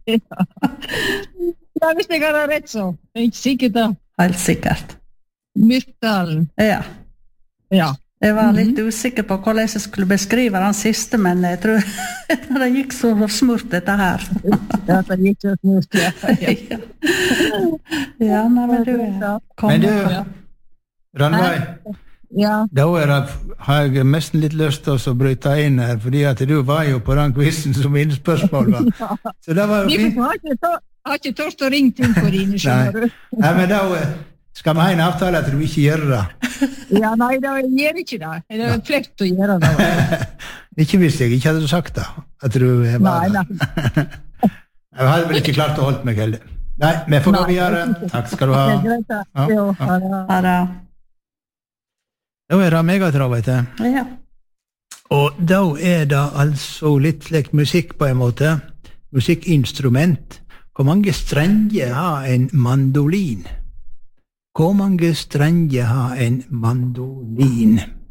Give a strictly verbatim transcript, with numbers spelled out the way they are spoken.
Ja, hvis jeg har rett så. Det er ikke sikkert da. Helt sikkert. Myrkdalen. Ja. Ja. Jeg var litt usikker på hvordan jeg skulle beskrive den siste, men jeg tror det gikk så smurt dette her. Ja, det gikk så smurt, ja. Ja, ja nei, men du er Men du, Rannveig, Ja. da er det, har jeg nesten litt lyst til å bryte inn her, fordi at du var jo på den quizen som innspørsmål var. Så det var jo Vi fint. har ikke, tør- har ikke tørst å ringe til for dine, skjønner du. Nei, men da skal vi ha en avtale at du ikke gjør det. Ja, nei, da gjør ikke det. Det er flekt å gjøre det. Ikke hvis jeg ikke hadde sagt det, at du var Nei, det. nei. Jeg hadde vel ikke klart å holde meg heller. Nei, vi får gå Nei, videre. Takk skal du ha. Det er greit, da. Ja, Jo, ja. ha det. Ja, da. Da er det megatrav, vet du. Ja. Og da er det altså litt slik musikk på en måte. Musikkinstrument. Hvor mange strenger har en mandolin? Hvor mange strenger har en mandolin?